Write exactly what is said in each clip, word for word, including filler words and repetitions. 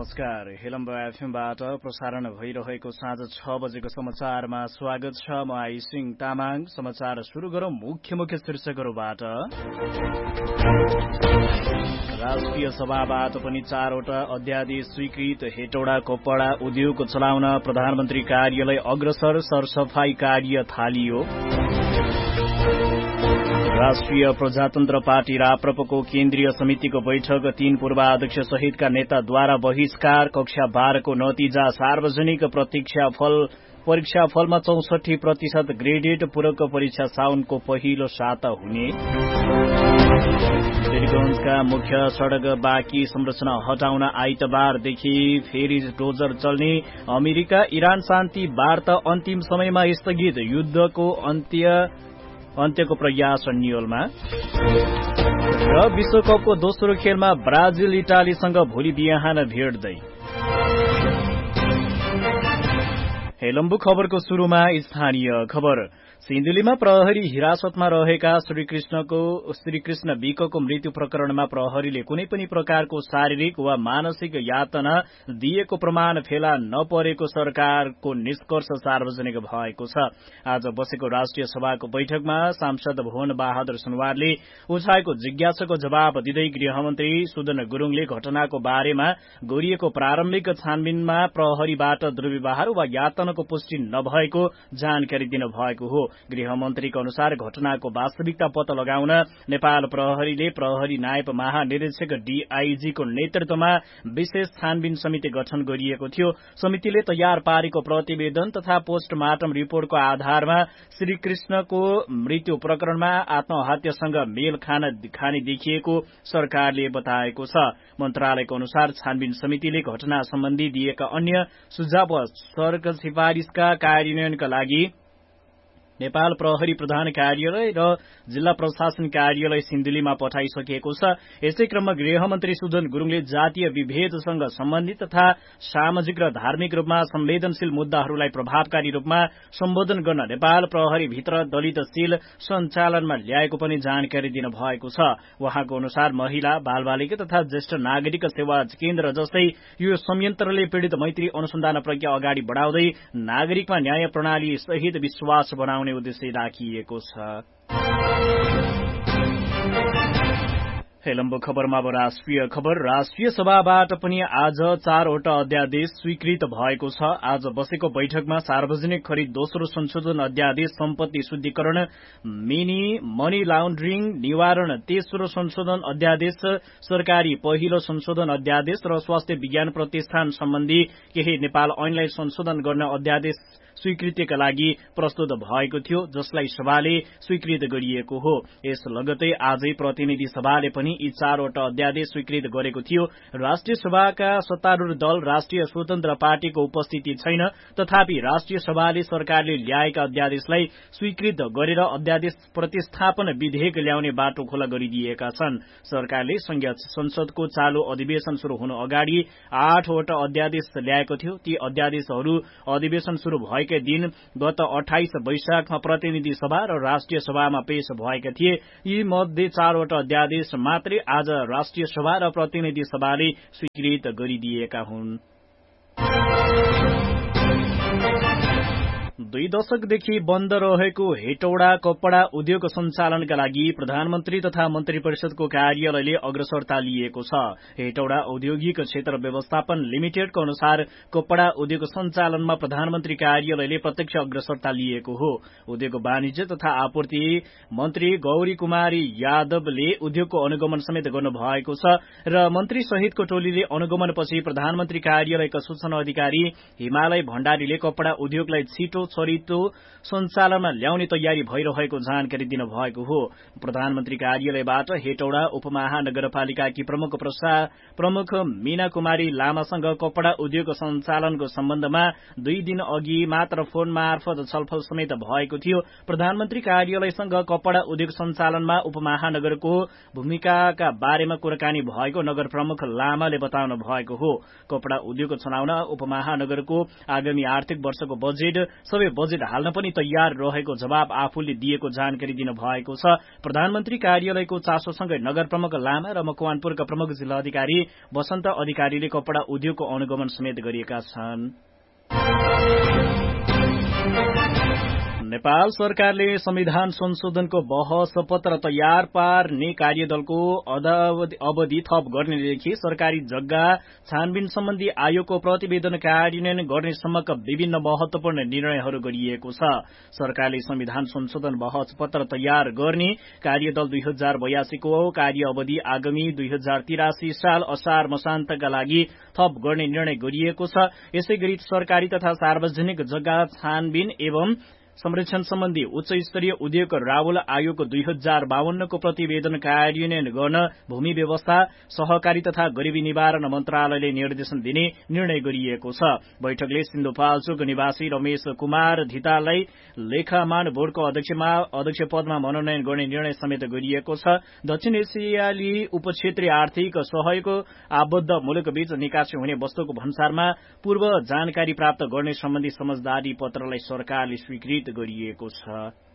नमस्कार। हेलम्बा एफएमबाट प्रसारण भइरहेको साँझ छ बजेको समाचारमा स्वागत छ। म आइसिङ तामाङ। समाचार सुरु गरौं मुख्य मुख्य शीर्षकहरूबाट। राष्ट्रिय सभाबाट पनि चारवटा अध्यादेश स्वीकृत। हेटौडा कपडा उद्योग चलाउन प्रधानमन्त्री कार्यालय अग्रसर। सरसफाई कार्य थालियो। राष्ट्रिय प्रजातन्त्र पार्टी राप्रपको केन्द्रीय समितिको बैठक। तीन पूर्वाध्यक्ष सहितका नेताद्वारा बहिष्कार। कक्षा बाह्रको नतिजा सार्वजनिक। प्रतीक्षाफल परीक्षाफलमा चौसठी प्रतिशत ग्रेडेड। पूरक परीक्षा साउनको पहिलो साता हुने। वीरगंजका मुख्य सड़क बाँकी संरचना हटाउन आइतबारदेखि फेरि डोजर चल्ने। अमेरिका इरान शान्ति वार्ता अन्तिम समयमा स्थगित। युद्धको अन्त्य अन्त्यको प्रयास नियोलमा। र विश्वकपको दोस्रो खेलमा ब्राजिल इटालीसँग भोलि बिहान भिड्दै। हेलम्बु खबरको शुरूमा स्थानीय खबर। सिन्धुलीमा प्रहरी हिरासतमा रहेका श्रीकृष्णको श्रीकृष्ण विकको मृत्यु प्रकरणमा प्रहरीले कुनै पनि प्रकारको शारीरिक वा मानसिक यातना दिएको प्रमाण फेला नपरेको सरकारको निष्कर्ष सार्वजनिक भएको छ। आज बसेको राष्ट्रिय सभाको बैठकमा सांसद भुवन बहादुर सुनवारले उठाएको जिज्ञासाको जवाब दिँदै गृहमन्त्री सुदन गुरूङले घटनाको बारेमा गरिएको प्रारम्भिक छानबिनमा प्रहरीबाट दुर्व्यवहार वा यातनाको पुष्टि नभएको जानकारी दिनुभएको हो। गृहमन्त्रीको अनुसार घटनाको वास्तविकता पत्ता लगाउन नेपाल प्रहरीले प्रहरी नायब महानिरीक्षक डीआईजीको नेतृत्वमा विशेष छानबिन समिति गठन गरिएको थियो। समितिले तयार पारेको प्रतिवेदन तथा पोस्टमार्टम रिपोर्टको आधारमा श्रीकृष्णको मृत्यु प्रकरणमा आत्महत्यासँग मेल खान खाने देखिएको सरकारले बताएको छ। मन्त्रालयको अनुसार छानबिन समितिले घटना सम्बन्धी दिएका अन्य सुझाव वा सर्क सिफारिशका कार्यान्वयनका लागि नेपाल प्रहरी प्रधान कार्यालय र जिल्ला प्रशासन कार्यालय सिन्धुलीमा पठाइसकिएको छ। यसै क्रममा गृहमन्त्री सुदन गुरूङले जातीय विभेदसँग सम्बन्धित तथा सामाजिक र धार्मिक रूपमा संवेदनशील मुद्दाहरूलाई प्रभावकारी रूपमा सम्बोधन गर्न नेपाल प्रहरी भित्र दलित सेल सञ्चालनमा ल्याएको पनि जानकारी दिनुभएको छ। उहाँको अनुसार महिला बालबालिका तथा ज्येष्ठ नागरिक सेवा केन्द्र जस्तै यो संयन्त्रले पीड़ित मैत्री अनुसन्धान प्रक्रिया अगाडि बढ़ाउँदै नागरिकमा न्याय प्रणाली सहित विश्वास बनाउने उद्देश्य राखिएको छ। हेलम्बु खबरमा अब राष्ट्रिय खबर। राष्ट्रिय सभाबाट पनि आज चारवटा अध्यादेश स्वीकृत भएको छ। आज बसेको बैठकमा सार्वजनिक खरिद दोस्रो संशोधन अध्यादेश, सम्पत्ति शुद्धिकरण मिनी मनी लाउन्ड्रिङ निवारण तेस्रो संशोधन अध्यादेश, सरकारी पहिलो संशोधन अध्यादेश र स्वास्थ्य विज्ञान प्रतिष्ठान सम्बन्धी केही नेपाल ऐनलाई संशोधन गर्ने अध्यादेश स्वीकृतिका लागि प्रस्तुत भएको थियो, जसलाई सभाले स्वीकृत गरिएको हो। यस लगतै आजै प्रतिनिधि सभाले पनि यी चारवटा अध्यादेश स्वीकृत गरेको थियो। राष्ट्रिय सभाका सत्तारूढ़ दल राष्ट्रिय स्वतन्त्र पार्टीको उपस्थिति छैन, तथापि राष्ट्रिय सभाले सरकारले ल्याएका अध्यादेशलाई स्वीकृत गरेर अध्यादेश प्रतिस्थापन विधेयक ल्याउने बाटो खुला गरिदिएका छन्। सरकारले संघीय संसदको चालू अधिवेशन शुरू हुनु अगाडि आठवटा अध्यादेश ल्याएको थियो। ती अध्यादेशहरू अधिवेशन शुरू भएकै दिन गत अठाइस वैशाखमा प्रतिनिधि सभा र राष्ट्रिय सभामा पेश भएका थिए। यी मध्ये चारवटा अध्यादेश मात्रै आज राष्ट्रिय सभा र प्रतिनिधि सभाले स्वीकृत गरिदिएका हुन्। दुई दशकदेखि बन्द रहेको हेटौडा कपड़ा उद्योग सञ्चालनका लागि प्रधानमन्त्री तथा मन्त्री परिषदको कार्यालयले अग्रसरता लिएको छ। हेटौडा औद्योगिक क्षेत्र व्यवस्थापन लिमिटेडको अनुसार कपड़ा उद्योग सञ्चालनमा प्रधानमन्त्री कार्यालयले प्रत्यक्ष अग्रसरता लिएको हो। उद्योग वाणिज्य तथा आपूर्ति मन्त्री गौरी कुमारी यादवले उद्योगको अनुगमन समेत गर्नुभएको छ र मन्त्री सहितको टोलीले अनुगमनपछि प्रधानमन्त्री कार्यालयका सूचना अधिकारी हिमालय भण्डारीले कपड़ा उद्योगलाई छिटो छरितो सञ्चालनमा ल्याउने तयारी भइरहेको जानकारी दिनुभएको हो। प्रधानमन्त्री कार्यालयबाट हेटौडा उपमहानगरपालिकाकी प्रमुख प्रमुख मीना कुमारी लामासँग कपड़ा उद्योग सञ्चालनको सम्बन्धमा दुई दिन अघि मात्र फोन मार्फत छलफल समेत भएको थियो। प्रधानमन्त्री कार्यालयसँग कपड़ा उद्योग सञ्चालनमा उपमहानगरको भूमिकाका बारेमा कुराकानी भएको नगर प्रमुख लामाले बताउनु भएको हो। कपड़ा उद्योग चलाउन उपमहानगरको आगामी आर्थिक वर्षको बजेट सबै बजेट हाल्न पनि तयार रहेको जवाब आफूले दिएको जानकारी दिनु भएको छ। प्रधानमन्त्री कार्यालयको चासोसँगै नगर प्रमुख लामा र मकवानपुरका प्रमुख जिल्ला अधिकारी वसन्त अधिकारीले कपड़ा उद्योगको अनुगमन समेत गरिएका छन्। नेपाल सरकारले संविधान संशोधनको बहस पत्र तयार पार्ने कार्यदलको अवधि थप गर्नेदेखि सरकारी जग्गा छानबिन सम्बन्धी आयोगको प्रतिवेदन कार्यान्वयन गर्नेसम्मका विभिन्न महत्वपूर्ण निर्णयहरू गरिएको छ। सरकारले संविधान संशोधन बहस पत्र तयार गर्ने कार्यदल दुई हजार बयासीको कार्य अवधि आगामी दुई हजार तिरासी साल असार मसान्तका लागि थप गर्ने निर्णय गरिएको छ। यसै गरी सरकारी तथा सार्वजनिक जग्गा छानबिन एवं संरक्षण सम्बन्धी उच्च स्तरीय उद्योग रावल आयोगको दुई हजार बावन्नको प्रतिवेदन कार्यान्वयन गर्न भूमि व्यवस्था सहकारी तथा गरीबी निवारण मन्त्रालयले निर्देशन दिने निर्णय गरिएको छ। बैठकले सिन्धुपाल्चोक निवासी रमेश कुमार धिताललाई लेखामान बोर्डको अध्यक्षमा अध्यक्ष पदमा मनोनयन गर्ने निर्णय समेत गरिएको छ। दक्षिण एसियाली उपक्षेत्रीय आर्थिक सहयोग आबद्ध मुलुकबीच निकासी हुने वस्तुको भन्सारमा पूर्व जानकारी प्राप्त गर्ने सम्बन्धी समझदारी पत्रलाई सरकारले स्वीकृत गरिएको छ।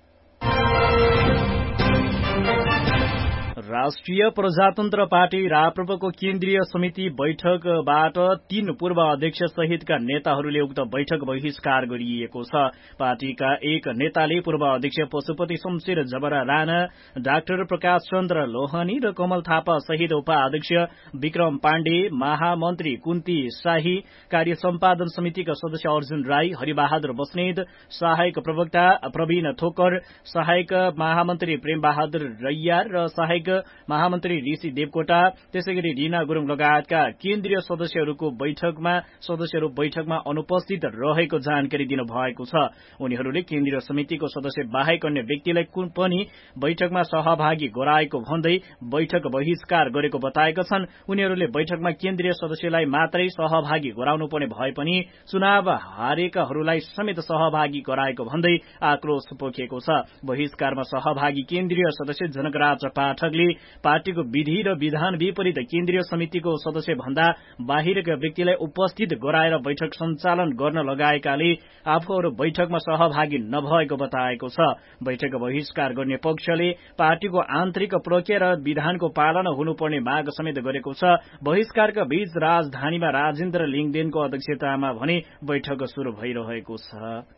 राष्ट्रिय प्रजातन्त्र पार्टी राप्रपाको केन्द्रीय समिति बैठकबाट तीन पूर्व अध्यक्ष सहितका नेताहरूले उक्त बैठक बहिष्कार गरिएको छ। पार्टीका एक नेताले पूर्व अध्यक्ष पशुपति शमशेर जबरा राणा, डाक्टर प्रकाश चन्द्र लोहनी र कमल थापा सहित उपाध्यक्ष विक्रम पाण्डे, महामन्त्री कुन्ती शाही, कार्य सम्पादन समितिका सदस्य अर्जुन राई, हरिबहादुर बस्नेत, सहायक प्रवक्ता प्रवीण थोकर, सहायक महामन्त्री प्रेम बहादुर रैयार र सहायक महामन्त्री ऋषि देवकोटा, त्यसैगरी रीना गुरूङ लगायतका केन्द्रीय सदस्यहरूको बैठकमा सदस्यहरू बैठकमा अनुपस्थित रहेको जानकारी दिनुभएको छ। उनीहरूले केन्द्रीय समितिको सदस्य बाहेक अन्य व्यक्तिलाई कुन पनि बैठकमा सहभागी गराएको भन्दै बैठक बहिष्कार गरेको बताएका छन्। उनीहरूले बैठकमा केन्द्रीय सदस्यलाई मात्रै सहभागी गराउनुपर्ने भए पनि चुनाव हारेकाहरूलाई समेत सहभागी गराएको भन्दै आक्रोश पोखेको छ। बहिष्कारमा सहभागी केन्द्रीय सदस्य जनकराज पाठकले पार्टीको विधि र विधान विपरीत केन्द्रीय समितिको सदस्य भन्दा बाहिरका व्यक्तिलाई उपस्थित गराएर बैठक सञ्चालन गर्न लगाएकाले आफूहरू बैठकमा सहभागी नभएको बताएको छ। बैठक बहिष्कार गर्ने पक्षले पार्टीको आन्तरिक प्रक्रिया र विधानको पालना हुनुपर्ने माग समेत गरेको छ। बहिष्कारका बीच राजधानीमा राजेन्द्र लिङदेनको अध्यक्षतामा भने बैठक शुरू भइरहेको छ।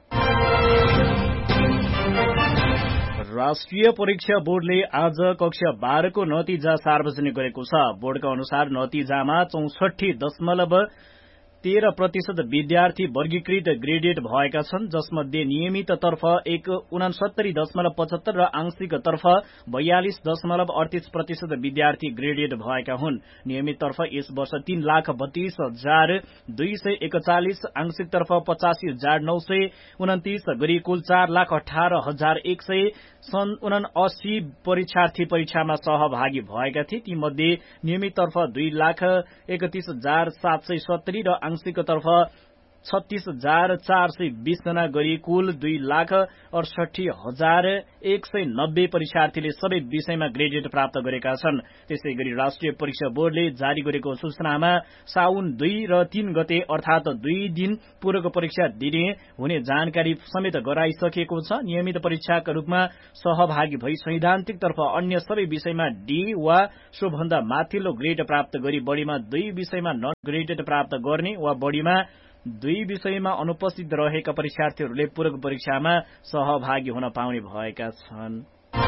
राष्ट्रिय परीक्षा बोर्डले आज कक्षा बाह्रको नतिजा सार्वजनिक गरेको छ। बोर्डका अनुसार नतिजामा चौसठी दशमलव तेह्र प्रतिशत विद्यार्थी वर्गीकृत ग्रेडेड भएका छन्, जसमध्ये नियमिततर्फ एक उनासत्तरी दशमलव पचहत्तर र आंशिकतर्फ बयालिस दशमलव अडतीस प्रतिशत विद्यार्थी ग्रेडेड भएका हुन्। नियमिततर्फ यस वर्ष तीन लाख बत्तीस हजार दुई सय एकचालिस, आंशिकतर्फ पचासी हजार नौ सय उन्तिस गरी कुल चार लाख अठार हजार एक सय सन् उनासी परीक्षार्थी परीक्षामा सहभागी भएका थिए। तीमध्ये नियमिततर्फ दुई लाख एकतीस हजार सात सय सत्तरी र आंशिकतर्फ छत्तीस हजार चार सय बीस जना गरी कुल दुई लाख अडसठी हजार एक सय नब्बे परीक्षार्थीले सबै विषयमा ग्रेडेड प्राप्त गरेका छन्। त्यसै गरी राष्ट्रिय परीक्षा बोर्डले जारी गरेको सूचनामा साउन दुई र तीन गते अर्थात दुई दिन पूरक परीक्षा दिने हुने जानकारी समेत गराइसकेको छ। नियमित परीक्षाका रूपमा सहभागी भई सैद्धान्तिकतर्फ अन्य सबै विषयमा डी वा सोभन्दा माथिल्लो ग्रेड प्राप्त गरी बढ़ीमा दुई विषयमा नन ग्रेडेड प्राप्त गर्ने वा बढ़ीमा दुई विषयमा अनुपस्थित रहेका परीक्षार्थीहरूले पूरक परीक्षामा सहभागी हुन पाउने भएका छन्।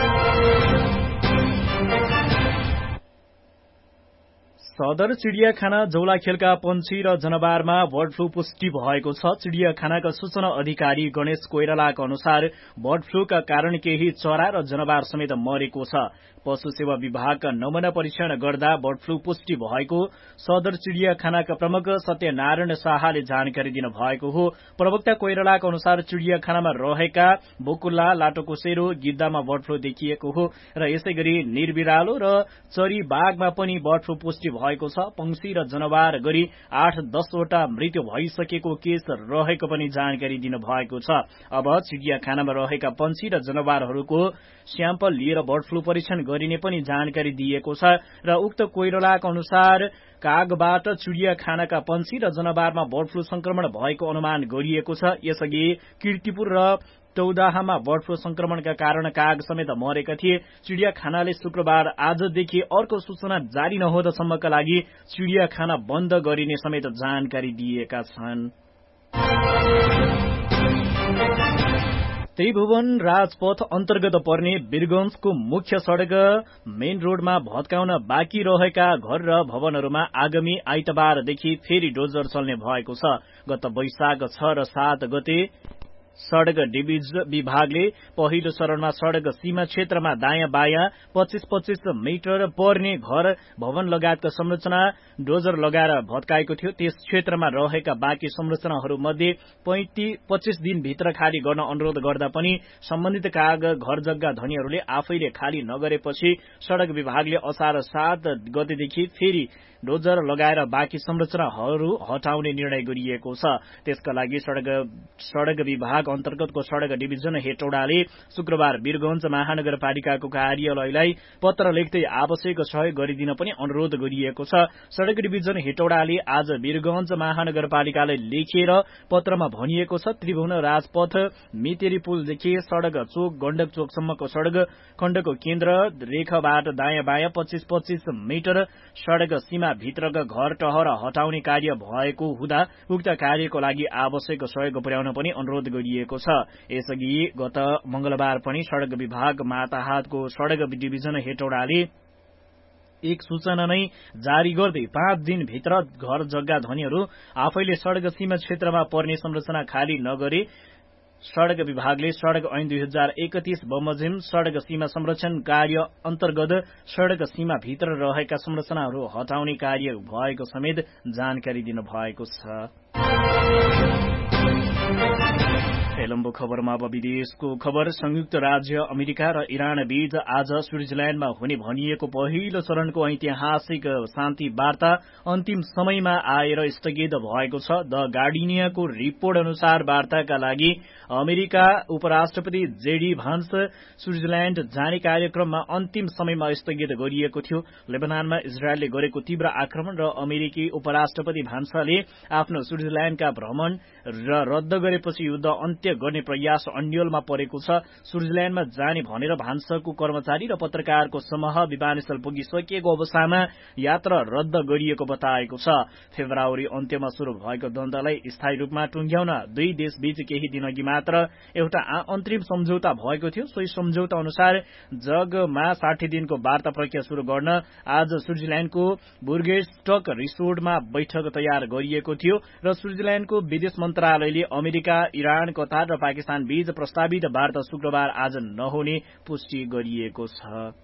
सदर चिड़ियाखाना जौलाखेलका पंक्षी र जनावरमा बर्ड फ्लू पुष्टि भएको छ। चिड़ियाखानाका सूचना अधिकारी गणेश कोइरालाका अनुसार बर्ड फ्लूका कारण केही चरा र जनावर समेत मरेको छ। पशु सेवा विभागका नमूना परीक्षण गर्दा बर्ड फ्लू पुष्टि भएको सदर चिड़ियाखानाका प्रमुख सत्यनारायण शाहले जानकारी दिनु भएको हो। प्रवक्ता कोइरालाका अनुसार चिड़ियाखानामा रहेका बोकुल्ला, लाटोकोसेरो, गिद्दामा बर्ड फ्लू देखिएको हो र यसै गरी निर्बिरालो र चरी बाघमा पनि बर्ड फ्लू पुष्टि भएको छ। पंक्षी र जनावर गरी आठ दसवटा मृत्यु भइसकेको केस रहेको पनि जानकारी दिनु भएको छ। अब चिड़ियाखानामा रहेका पंक्षी र जनावरहरूको स्याम्पल लिएर बर्ड फ्लू परीक्षण गरिने पनि जानकारी दिएको छ र उक्त कोइरालाका अनुसार कागबाट चिडियाखानाका पन्छी र जनावरमा बर्ड फ्लू संक्रमण भएको अनुमान गरिएको छ। यसअघि किर्तिपुर र टौदाहामा बर्ड फ्लू संक्रमणका कारण काग समेत मरेका थिए। चिडियाखानाले शुक्रबार आजदेखि अर्को सूचना जारी नहुँदासम्मका लागि चिडियाखाना बन्द गरिने समेत जानकारी दिएका छन्। त्रिभुवन राजपथ अन्तर्गत पर्ने वीरगंजको मुख्य सड़क मेन रोडमा भत्काउन बाँकी रहेका घर र भवनहरूमा आगामी आइतबारदेखि फेरि डोजर चल्ने भएको छ। गत वैशाख छ र सात गते सड़क डिभिजन विभागले पहिलो चरणमा सड़क सीमा क्षेत्रमा दायाँ बायाँ पच्चीस पच्चीस मिटर पर्ने घर भवन लगायतका संरचना डोजर लगाएर भत्काएको थियो। त्यस क्षेत्रमा रहेका बाँकी संरचनाहरूमध्ये पच्चीस दिनभित्र खाली गर्न अनुरोध गर्दा पनि सम्बन्धित काग घर जग्गा धनीहरूले आफैले खाली नगरेपछि सड़क विभागले असार सात गतेदेखि फेरि डोजर लगाएर बाँकी संरचनाहरू हटाउने निर्णय गरिएको छ। त्यसका लागि सड़क सड़क विभाग अन्तर्गतको सड़क डिभिजन हेटौडाले शुक्रबार वीरगंज महानगरपालिकाको कार्यालयलाई पत्र लेख्दै आवश्यक सहयोग गरिदिन पनि अनुरोध गरिएको छ। सड़क डिभिजन हेटौडाले आज वीरगंज महानगरपालिकालाई लेखेर पत्रमा भनिएको छ, त्रिभुवन राजपथ मितेरी पुलदेखि सड़क चोक गण्डक चोकसम्मको सड़क खण्डको केन्द्र रेखाबाट दायाँ बायाँ पच्चीस पच्चीस मिटर सड़क सीमा भित्रका घर टहर हटाउने कार्य भएको हुँदा उक्त कार्यको लागि आवश्यक सहयोग पुर्याउन पनि अनुरोध गरिएको छ। यसअघि गत मंगलबार पनि सड़क विभाग माताहातको सड़क डिभिजन हेटौडाले एक सूचना नै जारी गर्दै पाँच दिनभित्र घर जग्गा धनीहरू आफैले सड़क सीमा क्षेत्रमा पर्ने संरचना खाली नगरे सड़क विभागले सड़क ऐन दुई हजार एकतीस बमोजिम सड़क सीमा संरक्षण कार्य अन्तर्गत सड़क सीमा भित्र रहेका संरचनाहरू हटाउने कार्य भएको समेत जानकारी दिनुभएको छ। हेलम्बो खबरमा अब विदेशको खबर। संयुक्त राज्य अमेरिका र इरान बीच आज स्विट्जरल्याण्डमा हुने भनिएको पहिलो चरणको ऐतिहासिक शान्ति वार्ता अन्तिम समयमा आएर स्थगित भएको छ। द गार्डियनको रिपोर्ट अनुसार वार्ताका लागि अमेरिका उपराष्ट्रपति जेडी भान्स स्विट्जरल्याण्ड जाने कार्यक्रममा अन्तिम समयमा स्थगित गरिएको थियो। लेबनानमा इजरायलले गरेको तीव्र आक्रमण र अमेरिकी उपराष्ट्रपति भान्सले आफ्नो स्विट्जरल्याण्डका भ्रमण र रद्द गरेपछि युद्ध अन्त्य गर्ने प्रयास अन्यलमा परेको छ। स्विट्जरल्याण्डमा जाने भनेर भान्सको कर्मचारी र पत्रकारको समूह विमानस्थल पुगिसकिएको अवस्थामा यात्रा रद्द गरिएको बताएको छ। फेब्रुअरी अन्त्यमा शुरू भएको द्वन्द्वलाई स्थायी रूपमा टुंग्याउन दुई देशबीच केही दिनअघि मात्र एउटा अन्तरिम सम्झौता भएको थियो। सोही सम्झौता अनुसार जगमा साठी दिनको वार्ता प्रक्रिया शुरू गर्न आज स्विट्जरल्याण्डको बुर्गेस्टक रिसोर्टमा बैठक तयार गरिएको थियो र स्विट्जरल्याण्डको विदेश मन्त्रालयले अमेरिका, इरान, कतार र पाकिस्तान बीच प्रस्तावित वार्ता शुक्रबार आज नहुने पुष्टि गरिएको छ।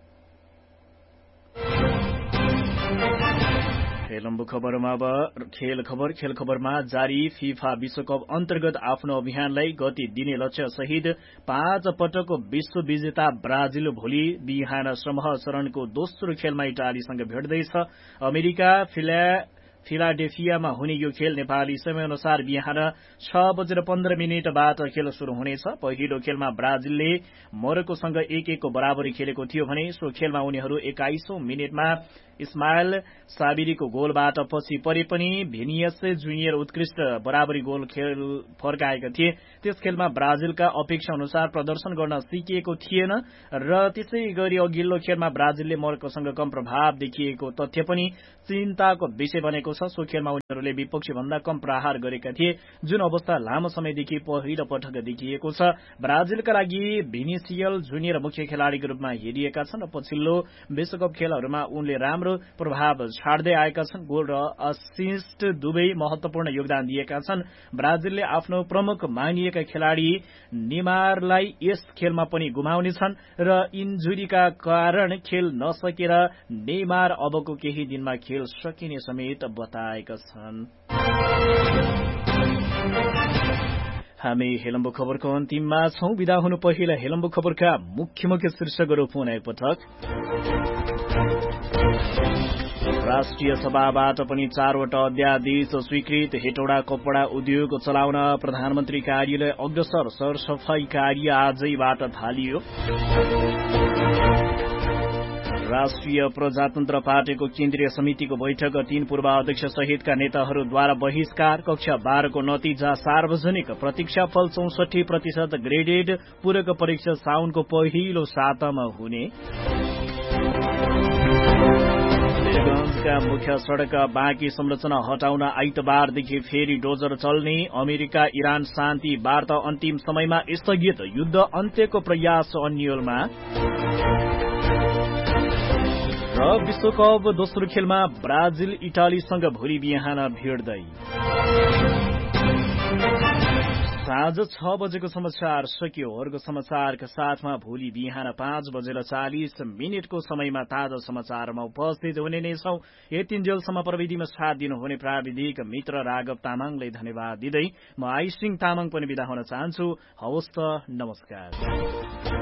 हेलम्बो खबरमा अब खेल खबर। खेल खबरमा जारी फिफा विश्वकप अन्तर्गत आफ्नो अभियानलाई गति दिने लक्ष्य सहित पाँच पटकको विश्व विजेता ब्राजिल भोलि बिहान समूह चरणको दोस्रो खेलमा इटालीसँग भेट्दैछ। अमेरिका फिला फिलाडेल्फियामा हुने यो खेल नेपाली समयअनुसार बिहान छ बजेर पन्ध्र मिनटबाट खेल शुरू हुनेछ। पहिलो खेलमा ब्राजिलले मोरक्कोसँग एक एकको बराबरी खेलेको थियो भने सो खेलमा उनीहरू एक्काइसौं मिनटमा इस्माइल साबिरीको गोलबाट पछि परे पनि भेनियस जुनियर उत्कृष्ट बराबरी गोल खेल फर्काएका थिए। त्यस खेलमा ब्राजिलका अपेक्षा अनुसार प्रदर्शन गर्न सिकिएको थिएन र त्यसै गरी अघिल्लो खेलमा ब्राजिलले मोरक्कोसँग कम प्रभाव देखिएको तथ्य पनि चिन्ताको विषय बनेको छ। सो खेलमा उनीहरूले विपक्षी भन्दा कम प्रहार गरेका थिए, जुन अवस्था लामो समयदेखि पहिलो पटक देखिएको छ। ब्राजिलका लागि भिनिसियल जुनियर मुख्य खेलाड़ीको रूपमा हेरिएका छन् र पछिल्लो विश्वकप खेलहरूमा उनले राम्रो प्रभाव छाड्दै आएका छन्। गोल र असिस्ट दुवै महत्वपूर्ण योगदान दिएका छन्। ब्राजिलले आफ्नो प्रमुख मानिएका खेलाड़ी नेमारलाई यस खेलमा पनि गुमाउनेछन् र इन्जुरीका कारण खेल नसकेर नेमार अबको केही दिनमा खेल सकिने समेत बताएका छन्। हामी हेलम्बो खबरको अन्तिममा छौं। विदा हुनु पहिला हेलम्बो खबरका मुख्य मुख्य शीर्षकहरू पुनः एकपटक। राष्ट्रिय सभाबाट पनि चारवटा अध्यादेश स्वीकृत। हेटौडा कपड़ा उद्योग चलाउन प्रधानमन्त्री कार्यालय अग्रसर। सरसफाई कार्य आजैबाट थालियो। राष्ट्रिय प्रजातन्त्र पार्टीको केन्द्रीय समितिको बैठक तीन पूर्व अध्यक्ष सहितका नेताहरूद्वारा बहिष्कार। कक्षा बाह्रको नतिजा सार्वजनिक। परीक्षाफल चौसठी प्रतिशत ग्रेडेड। पूरक परीक्षा साउनको पहिलो सातामा हुने। वीरगंजका मुख्य सड़क बाँकी संरचना हटाउन आइतबारदेखि फेरि डोजर चल्ने। अमेरिका इरान शान्ति वार्ता अन्तिम समयमा स्थगित। युद्ध अन्त्यको प्रयास अन्यलमा। र विश्वकप दोस्रो खेलमा ब्राजिल इटालीसँग भोलि बिहान भिड्दै। साँझ छ बजेको समाचार सकियो। अर्को समाचारका साथमा भोलि बिहान पाँच बजेर चालिस मिनटको समयमा ताजा समाचारमा उपस्थित हुने नै छौं। यतिन्जेलसम्म प्रविधिमा साथ दिनुहुने प्राविधिक मित्र राघव तामाङलाई धन्यवाद दिँदै म आइसिङ तामाङ पनि बिदा हुन चाहन्छु। हवस् त, नमस्कार।